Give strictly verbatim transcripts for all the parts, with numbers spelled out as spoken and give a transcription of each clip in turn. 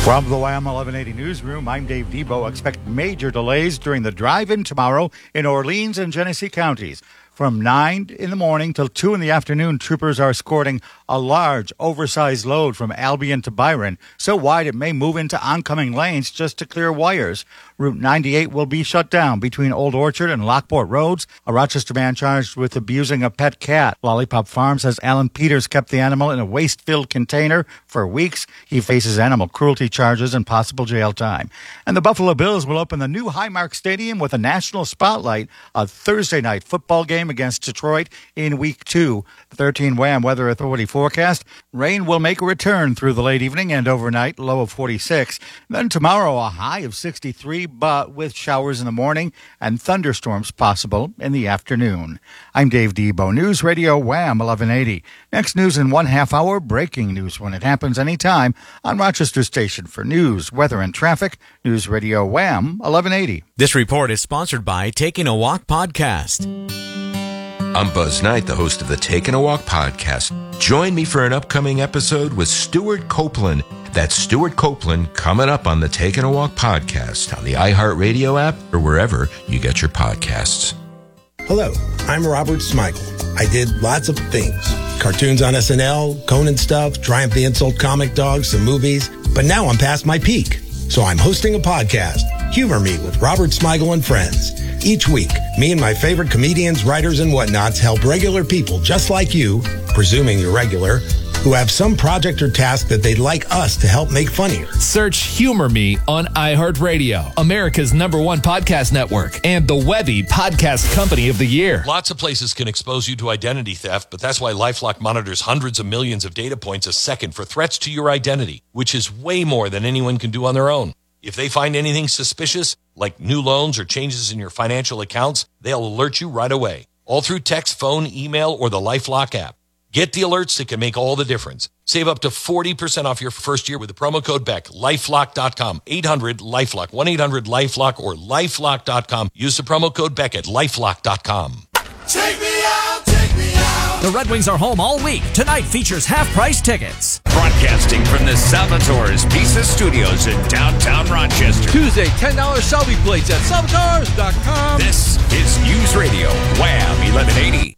From the W A M eleven eighty newsroom, I'm Dave Debo. Expect major delays during the drive-in tomorrow in Orleans and Genesee counties. From nine in the morning till two in the afternoon, troopers are escorting a large, oversized load from Albion to Byron, so wide it may move into oncoming lanes just to clear wires. Route ninety-eight will be shut down between Old Orchard and Lockport Roads. A Rochester man charged with abusing a pet cat. Lollipop Farm says Alan Peters kept the animal in a waste-filled container for weeks. He faces animal cruelty charges and possible jail time. And the Buffalo Bills will open the new Highmark Stadium with a national spotlight, a Thursday night football game against Detroit in week two. The thirteen W A M Weather Authority forecast. Rain will make a return through the late evening and overnight, low of forty-six. Then tomorrow, a high of sixty-three, but with showers in the morning and thunderstorms possible in the afternoon. I'm Dave Debo, News Radio W A M eleven eighty. Next news in one half hour, breaking news when it happens anytime on Rochester Station for news, weather, and traffic. News Radio W A M eleven eighty. This report is sponsored by Taking a Walk Podcast. I'm Buzz Knight, the host of the Taking a Walk Podcast. Join me for an upcoming episode with Stuart Copeland. That's Stuart Copeland coming up on the Taking a Walk Podcast on the iHeartRadio app or wherever you get your podcasts. Hello, I'm Robert Smigel. I did lots of things. Cartoons on S N L, Conan stuff, Triumph the Insult Comic Dog, some movies. But now I'm past my peak. So I'm hosting a podcast, Humor Me with Robert Smigel and Friends. Each week, me and my favorite comedians, writers, and whatnots help regular people just like you, presuming you're regular, who have some project or task that they'd like us to help make funnier. Search Humor Me on iHeartRadio, America's number one podcast network, and the Webby Podcast Company of the Year. Lots of places can expose you to identity theft, but that's why LifeLock monitors hundreds of millions of data points a second for threats to your identity, which is way more than anyone can do on their own. If they find anything suspicious, like new loans or changes in your financial accounts, they'll alert you right away, all through text, phone, email, or the LifeLock app. Get the alerts that can make all the difference. Save up to forty percent off your first year with the promo code Beck. LifeLock dot com, eight hundred LifeLock, one eight hundred LifeLock, or LifeLock dot com. Use the promo code Beck at LifeLock dot com. Take me out, take me out. The Red Wings are home all week. Tonight features half-price tickets. Broadcasting from the Salvatore's Pizza Studios in downtown Rochester. Tuesday, ten dollars Shelby plates at salvatores dot com. This is News Radio W A M eleven eighty.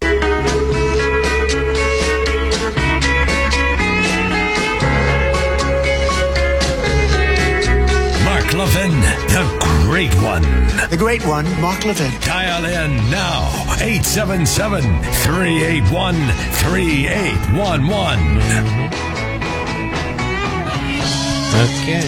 Mark Levin, the great one. The great one, Mark Levin. Dial in now, eight seven seven, three eight one, three eight one one. Okay.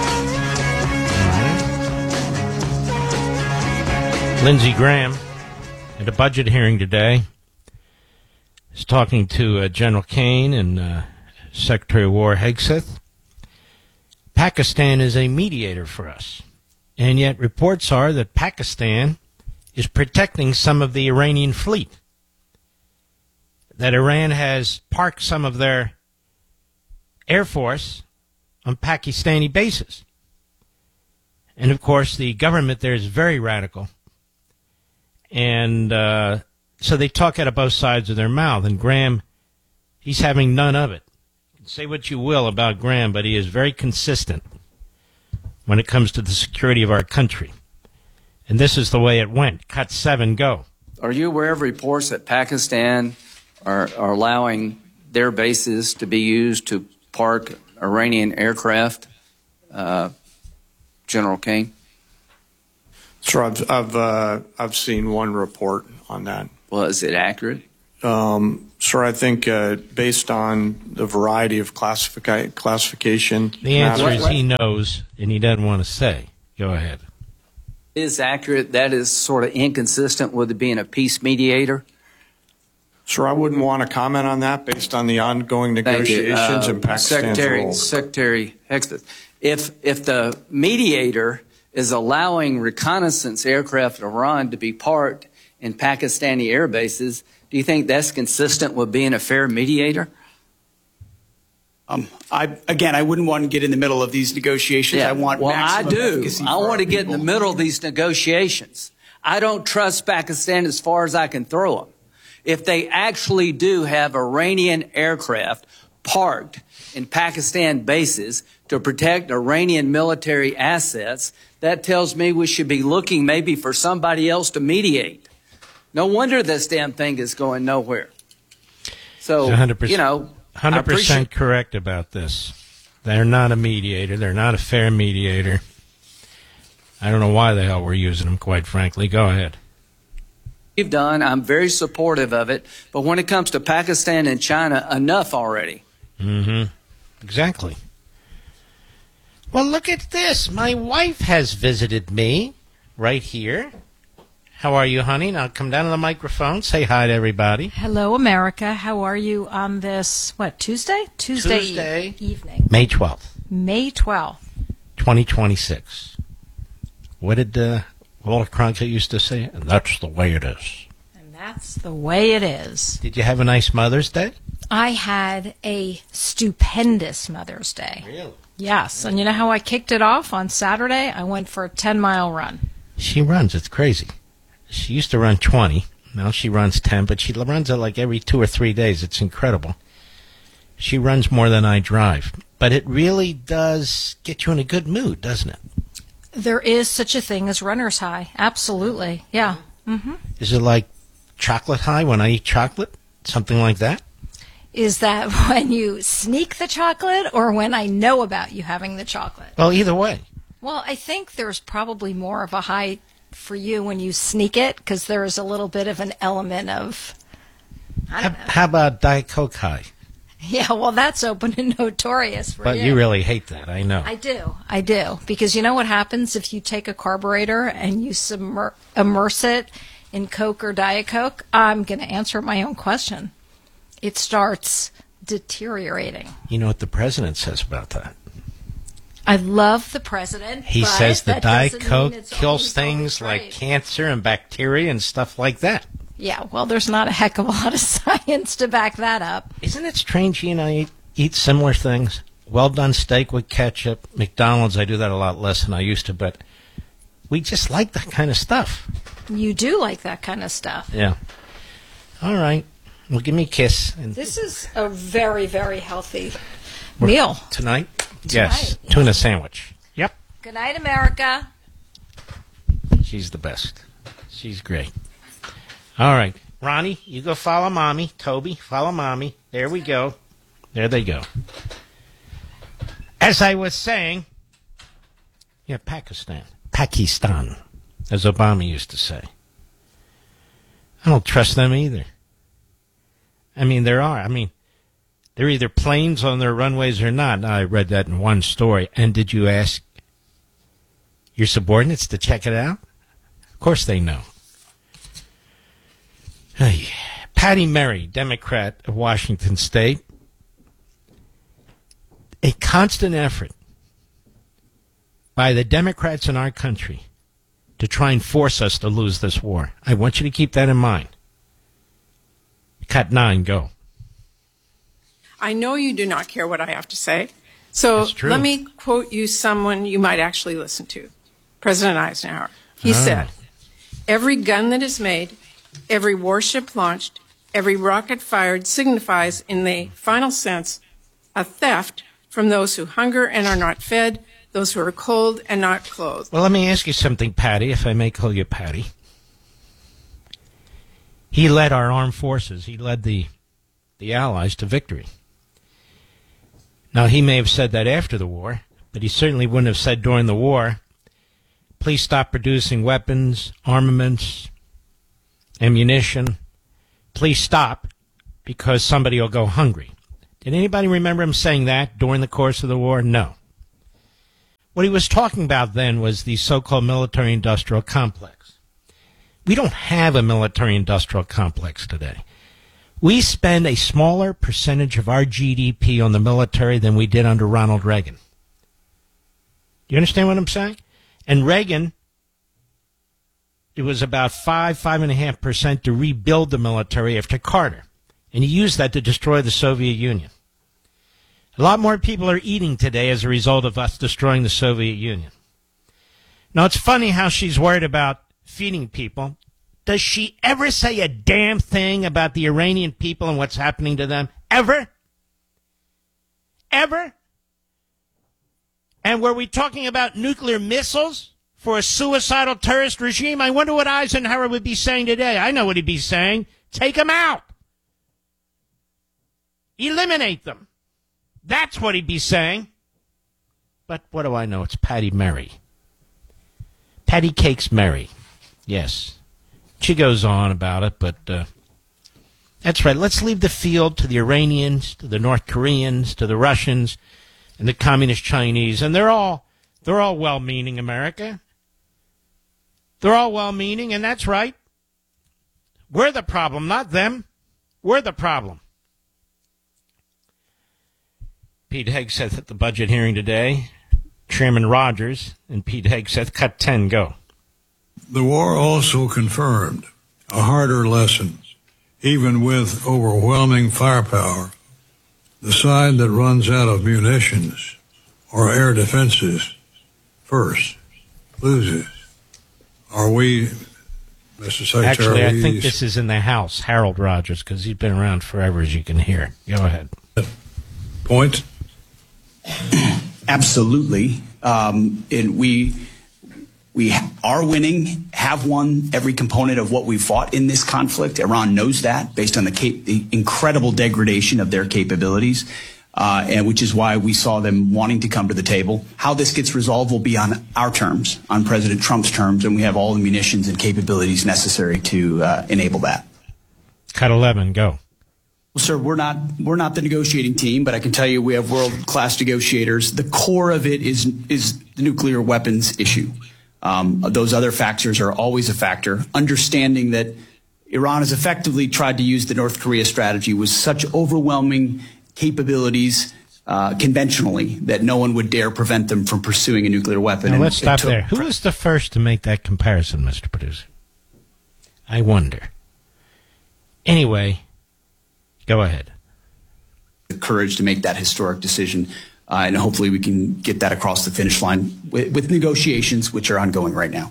All right. Lindsey Graham at a budget hearing today is talking to uh, General Kane and uh, Secretary of War Hegseth. Pakistan is a mediator for us, and yet reports are that Pakistan is protecting some of the Iranian fleet, that Iran has parked some of their air force on Pakistani bases. And, of course, the government there is very radical, and uh, so they talk out of both sides of their mouth, and Graham, he's having none of it. Say what you will about Graham, but he is very consistent when it comes to the security of our country. And this is the way it went. Cut seven, go. Are you aware of reports that Pakistan are, are allowing their bases to be used to park Iranian aircraft, uh, General King? Sure, I've I've, uh, I've seen one report on that. Well, is it accurate? Um, sir, I think uh, based on the variety of classific- classification... The answer is he knows, and he doesn't want to say. Go ahead. Is accurate. That is sort of inconsistent with it being a peace mediator. Sir, I wouldn't want to comment on that based on the ongoing negotiations uh, in Pakistan's Secretary, role. Secretary Hegseth, if, if the mediator is allowing reconnaissance aircraft in Iran to be parked in Pakistani air bases, do you think that's consistent with being a fair mediator? Um, I again, I wouldn't want to get in the middle of these negotiations. Yeah. I want well, maximum I do. efficacy I want to get people. in the middle of these negotiations. I don't trust Pakistan as far as I can throw them. If they actually do have Iranian aircraft parked in Pakistan bases to protect Iranian military assets, that tells me we should be looking maybe for somebody else to mediate. No wonder this damn thing is going nowhere. So, one hundred percent, you know, one hundred percent correct about this. They're not a mediator. They're not a fair mediator. I don't know why the hell we're using them, quite frankly. Go ahead. You've done. I'm very supportive of it. But when it comes to Pakistan and China, enough already. Mm-hmm. Exactly. Well, look at this. My wife has visited me right here. How are you, honey? Now come down to the microphone. Say hi to everybody. Hello, America. How are you on this, what, Tuesday? Tuesday, Tuesday. E- evening. May twelfth. May twelfth. twenty twenty-six. What did uh, Walter Cronkite used to say? And that's the way it is. And that's the way it is. Did you have a nice Mother's Day? I had a stupendous Mother's Day. Really? Yes. And you know how I kicked it off on Saturday? I went for a ten-mile run. She runs. It's crazy. She used to run twenty. Now she runs ten, but she runs it like every two or three days. It's incredible. She runs more than I drive. But it really does get you in a good mood, doesn't it? There is such a thing as runner's high. Absolutely. Yeah. Mm-hmm. Is it like chocolate high when I eat chocolate? Something like that? Is that when you sneak the chocolate or when I know about you having the chocolate? Well, either way. Well, I think there's probably more of a high for you when you sneak it because there is a little bit of an element of, I don't how, know. How about Diet Coke high? Yeah, well, that's open and notorious for but you. But you really hate that, I know. I do. I do. Because you know what happens if you take a carburetor and you submer- immerse it in Coke or Diet Coke? I'm going to answer my own question. It starts deteriorating. You know what the president says about that? I love the president. He but says the that Diet doesn't Coke mean it's kills always things always like right. cancer and bacteria and stuff like that. Yeah, well, there's not a heck of a lot of science to back that up. Isn't it strange you and I eat, eat similar things? Well-done steak with ketchup. McDonald's, I do that a lot less than I used to, but we just like that kind of stuff. You do like that kind of stuff. Yeah. All right. Well, give me a kiss. And This is a very, very healthy We're- meal. Tonight? Tonight, Yes. yeah. Tuna sandwich. Yep. Good night, America. She's the best. She's great. All right. Ronnie, you go follow Mommy. Toby, follow Mommy. There we go. There they go. As I was saying, yeah, Pakistan. Pakistan, as Obama used to say. I don't trust them either. I mean, there are. I mean, they're either planes on their runways or not. Now, I read that in one story. And did you ask your subordinates to check it out? Of course they know. Hey, Patty Murray, Democrat of Washington State. A constant effort by the Democrats in our country to try and force us to lose this war. I want you to keep that in mind. Cut nine, go. I know you do not care what I have to say. So That's true. let me quote you someone you might actually listen to. President Eisenhower. He Ah. said, every gun that is made, every warship launched, every rocket fired signifies in the final sense a theft from those who hunger and are not fed, those who are cold and not clothed. Well, let me ask you something, Patty, if I may call you Patty. He led our armed forces. He led the the Allies to victory. Now, he may have said that after the war, but he certainly wouldn't have said during the war, please stop producing weapons, armaments, ammunition. Please stop, because somebody will go hungry. Did anybody remember him saying that during the course of the war? No. What he was talking about then was the so-called military-industrial complex. We don't have a military-industrial complex today. We spend a smaller percentage of our G D P on the military than we did under Ronald Reagan. Do you understand what I'm saying? And Reagan, it was about five, five and a half percent to rebuild the military after Carter. And he used that to destroy the Soviet Union. A lot more people are eating today as a result of us destroying the Soviet Union. Now, it's funny how she's worried about feeding people. Does she ever say a damn thing about the Iranian people and what's happening to them? Ever? ever? And were we talking about nuclear missiles for a suicidal terrorist regime? I wonder what Eisenhower would be saying today. I know what he'd be saying. Take them out. Eliminate them. That's what he'd be saying. But what do I know? It's Patty Murray. Patty Cakes Murray. Yes. She goes on about it, but uh, that's right. Let's leave the field to the Iranians, to the North Koreans, to the Russians, and the Communist Chinese. And they're all they're all well-meaning, America. They're all well-meaning, and that's right. We're the problem, not them. We're the problem. Pete Hegseth at the budget hearing today. Chairman Rogers and Pete Hegseth, cut ten, go. The war also confirmed a harder lesson. Even with overwhelming firepower, the side that runs out of munitions or air defenses first loses. Are we, Mister Secretary? Actually, I think this is in the House, Harold Rogers, because he's been around forever, as you can hear. Go ahead. Point? Absolutely. Um, and we we are winning, have won every component of what we fought in this conflict. Iran knows that based on the, cap- the incredible degradation of their capabilities, uh, and which is why we saw them wanting to come to the table. How this gets resolved will be on our terms, on President Trump's terms, and we have all the munitions and capabilities necessary to uh, enable that. Cut eleven, go. Well, sir, we're not we're not the negotiating team, but I can tell you we have world-class negotiators. The core of it is is the nuclear weapons issue. Um, those other factors are always a factor. Understanding that Iran has effectively tried to use the North Korea strategy with such overwhelming capabilities uh, conventionally that no one would dare prevent them from pursuing a nuclear weapon. Now, And let's it stop took- there. Who was the first to make that comparison, Mister Producer? I wonder. Anyway, go ahead. The courage to make that historic decision, uh, and hopefully we can get that across the finish line with, with negotiations, which are ongoing right now.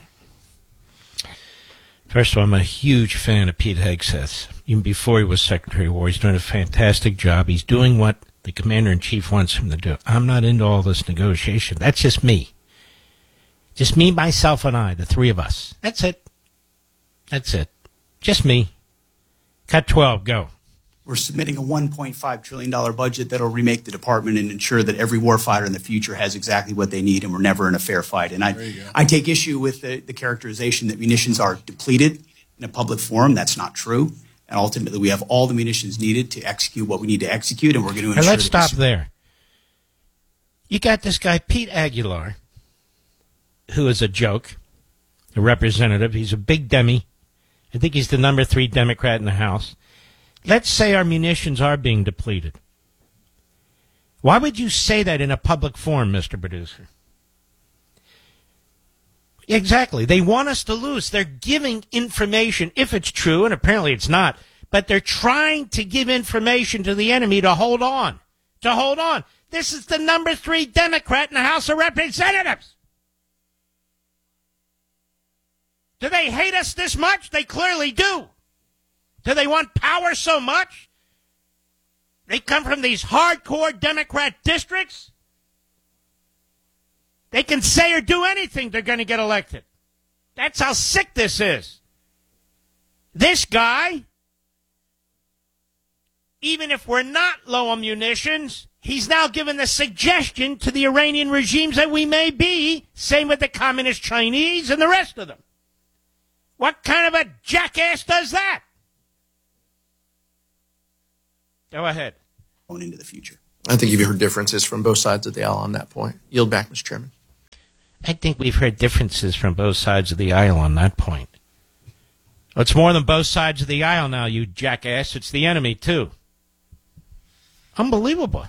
First of all, I'm a huge fan of Pete Hegseth. Even before he was Secretary of War, he's doing a fantastic job. He's doing what the Commander-in-Chief wants him to do. I'm not into all this negotiation. That's just me. Just me, myself, and I, the three of us. That's it. That's it. Just me. Cut twelve, go. We're submitting a one point five trillion dollars budget that will remake the department and ensure that every warfighter in the future has exactly what they need, and we're never in a fair fight. And I, I take issue with the, the characterization that munitions are depleted in a public forum. That's not true. And ultimately, we have all the munitions needed to execute what we need to execute, and we're going to ensure Now, let's that stop there. You got this guy, Pete Aguilar, who is a joke, a representative. He's a big Demi. I think he's the number three Democrat in the House. Let's say our munitions are being depleted. Why would you say that in a public forum, Mister Producer? Exactly. They want us to lose. They're giving information, if it's true, and apparently it's not, but they're trying to give information to the enemy to hold on. To hold on. This is the number three Democrat in the House of Representatives. Do they hate us this much? They clearly do. Do they want power so much? They come from these hardcore Democrat districts. They can say or do anything, they're going to get elected. That's how sick this is. This guy, even if we're not low on munitions, he's now given the suggestion to the Iranian regimes that we may be, same with the Communist Chinese and the rest of them. What kind of a jackass does that? Go ahead. Going into the future. I think you've heard differences from both sides of the aisle on that point. Yield back, Mister Chairman. I think we've heard differences from both sides of the aisle on that point. It's more than both sides of the aisle now, you jackass. It's the enemy, too. Unbelievable.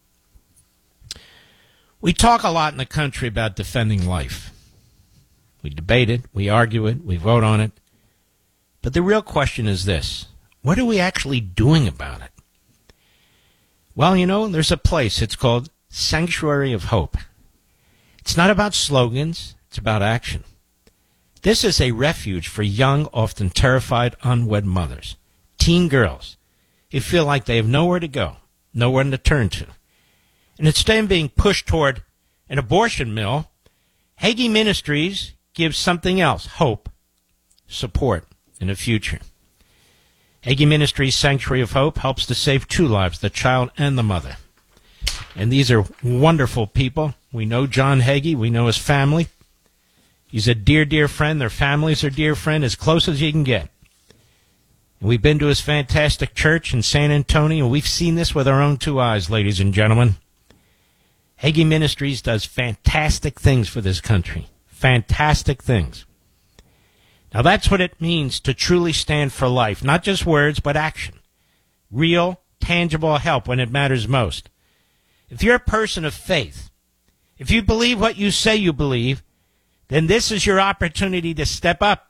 We talk a lot in the country about defending life. We debate it, we argue it, we vote on it. But the real question is this. What are we actually doing about it? Well, you know, there's a place. It's called Sanctuary of Hope. It's not about slogans. It's about action. This is a refuge for young, often terrified, unwed mothers, teen girls who feel like they have nowhere to go, nowhere to turn to. And instead of being pushed toward an abortion mill, Hagee Ministries gives something else, hope, support in the future. Hagee Ministries Sanctuary of Hope helps to save two lives, the child and the mother. And these are wonderful people. We know John Hagee. We know his family. He's a dear, dear friend. Their families are dear friend, as close as you can get. And we've been to his fantastic church in San Antonio, and we've seen this with our own two eyes, ladies and gentlemen. Hagee Ministries does fantastic things for this country. Fantastic things. Now, that's what it means to truly stand for life. Not just words, but action. Real, tangible help when it matters most. If you're a person of faith, if you believe what you say you believe, then this is your opportunity to step up.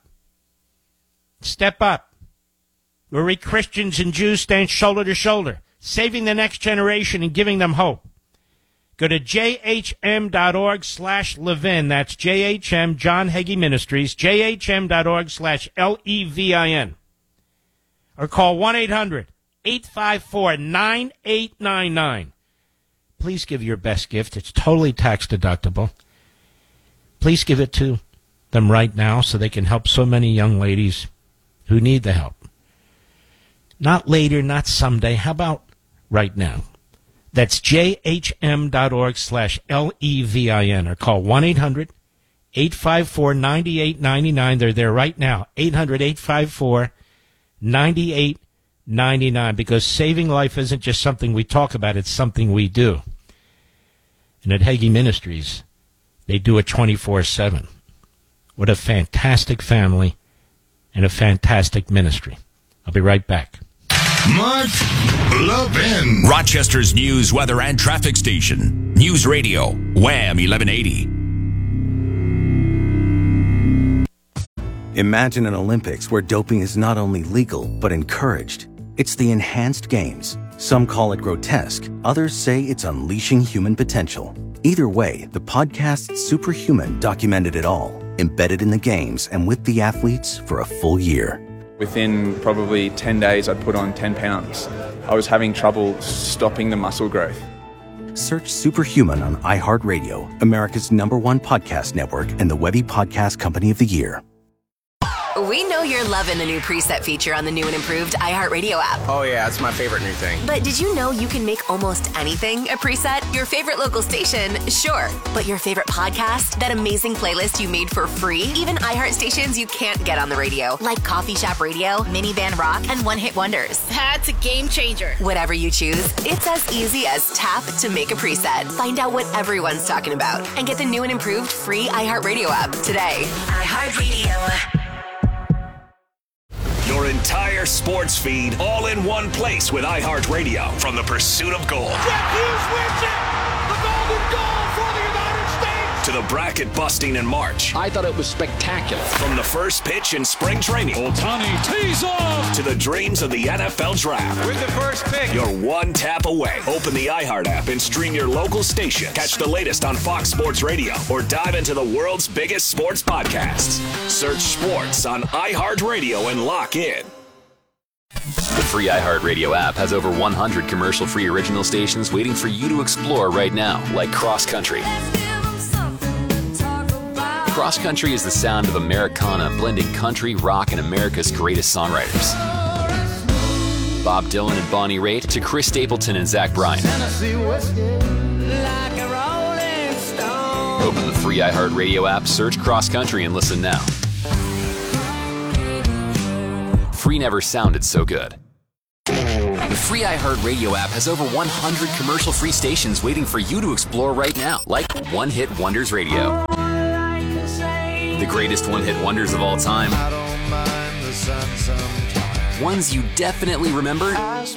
Step up. Where we Christians and Jews stand shoulder to shoulder, saving the next generation and giving them hope. Go to jhm.org slash Levin. That's J H M, John Hagee Ministries, jhm.org slash L E V I N. Or call one eight hundred eight five four nine eight nine nine. Please give your best gift. It's totally tax deductible. Please give it to them right now so they can help so many young ladies who need the help. Not later, not someday. How about right now? That's jhm.org slash L E V I N, or call one eight hundred eight five four nine eight nine nine. They're there right now, eight hundred eight five four nine eight nine nine, because saving life isn't just something we talk about, it's something we do. And at Hagee Ministries, they do it twenty-four seven. What a fantastic family and a fantastic ministry. I'll be right back. Mark Levin. Rochester's news, weather, and traffic station. News Radio, Wham eleven eighty. Imagine an Olympics where doping is not only legal, but encouraged. It's the Enhanced Games. Some call it grotesque. Others say it's unleashing human potential. Either way, the podcast Superhuman documented it all, embedded in the games and with the athletes for a full year. Within probably ten days, I'd put on ten pounds. I was having trouble stopping the muscle growth. Search Superhuman on iHeartRadio, America's number one podcast network, and the Webby Podcast Company of the Year. We know you're loving the new preset feature on the new and improved iHeartRadio app. Oh yeah, it's my favorite new thing. But did you know you can make almost anything a preset? Your favorite local station, sure. But your favorite podcast? That amazing playlist you made for free? Even iHeart stations you can't get on the radio, like Coffee Shop Radio, Minivan Rock, and One Hit Wonders. That's a game changer. Whatever you choose, it's as easy as tap to make a preset. Find out what everyone's talking about and get the new and improved free iHeartRadio app today. iHeartRadio. Your entire sports feed all in one place with iHeartRadio from the pursuit of gold. Jack Hughes wins it! The golden goal for the United States! To the bracket busting in March. I thought it was spectacular. From the first pitch in spring training. Ohtani tees off! To the dreams of the N F L draft. With the first pick. You're one tap away. Open the iHeart app and stream your local station. Catch the latest on Fox Sports Radio or dive into the world's biggest sports podcasts. Search sports on iHeartRadio and lock in. The free iHeartRadio app has over one hundred commercial-free original stations waiting for you to explore right now, like Cross Country. Cross Country is the sound of Americana blending country, rock, and America's greatest songwriters. Bob Dylan and Bonnie Raitt to Chris Stapleton and Zach Bryan. Open the free iHeartRadio app, search Cross Country, and listen now. Free never sounded so good. The free iHeartRadio app has over one hundred commercial-free stations waiting for you to explore right now, like One Hit Wonders Radio. The greatest one-hit wonders of all time. Ones you definitely remember.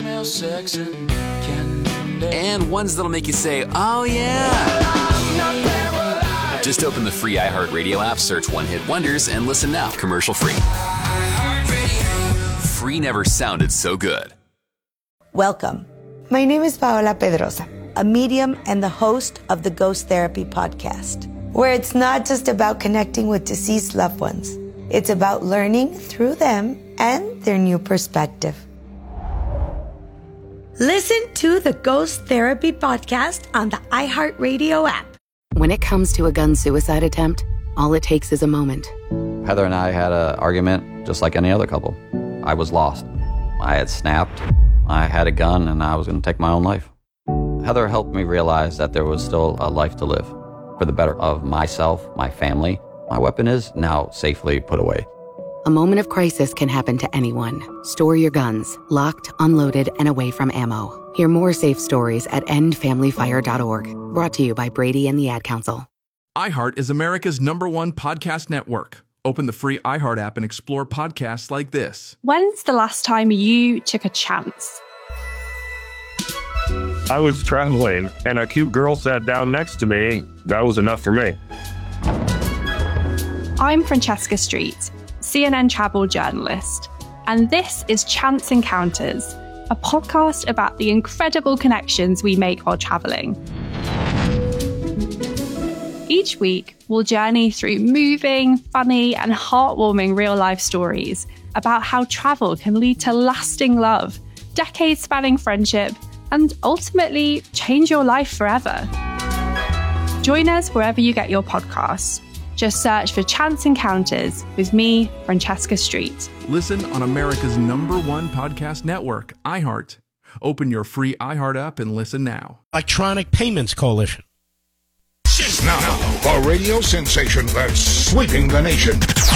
And ones that'll make you say, oh yeah. Just open the free iHeartRadio app, search One Hit Wonders, and listen now, commercial-free. Free never sounded so good. Welcome. My name is Paola Pedrosa, a medium and the host of the Ghost Therapy podcast, where it's not just about connecting with deceased loved ones. It's about learning through them and their new perspective. Listen to the Ghost Therapy Podcast on the iHeartRadio app. When it comes to a gun suicide attempt, all it takes is a moment. Heather and I had an argument just like any other couple. I was lost. I had snapped. I had a gun, and I was going to take my own life. Heather helped me realize that there was still a life to live for the better of myself, my family. My weapon is now safely put away. A moment of crisis can happen to anyone. Store your guns, locked, unloaded, and away from ammo. Hear more safe stories at end family fire dot org. Brought to you by Brady and the Ad Council. iHeart is America's number one podcast network. Open the free iHeart app and explore podcasts like this. When's the last time you took a chance? I was traveling, and a cute girl sat down next to me. That was enough for me. I'm Francesca Street, C N N travel journalist, and this is Chance Encounters, a podcast about the incredible connections we make while traveling. Each week, we'll journey through moving, funny, and heartwarming real-life stories about how travel can lead to lasting love, decades-spanning friendship, and ultimately change your life forever. Join us wherever you get your podcasts. Just search for Chance Encounters with me, Francesca Street. Listen on America's number one podcast network, iHeart. Open your free iHeart app and listen now. Electronic Payments Coalition. Now, a radio sensation that's sweeping the nation.